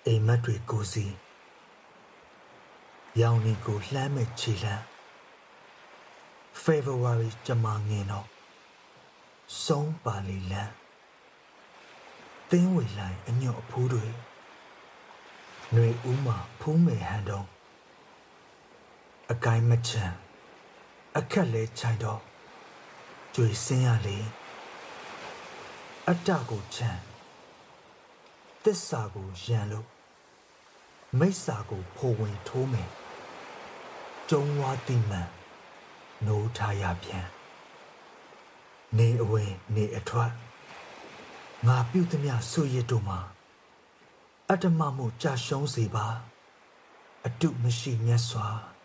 အိမ်မက်တွေကိုစီရောင်နီကိုလှမ်းမဲ့ခြေလှမ်း February ကြမှာငင်တော့ဆုံးပါလီလန်းသင်းဝေလိုက်အညွတ်အဖူးတွေຫນွေဦးမှာဖူးမယ်ဟန်တုံးအကိုင်းမချမ်းအခက်လဲချိုင်တော့ကြွေစင်းရလေအတ္တကိုချမ်းသစ္စာကိုရန်လို့မိစ္ဆာကိုဖိုဝင်ထိုးမယ်ကျုံဝါတိမှန်နိုးထားရပြန်နေအဝင်နေအထွက်ငါပြုသမျှဆွရစ်တို့မှာအတ္တမမှုကြာရှုံးစေပါအတုမရှိမြတ်စွာ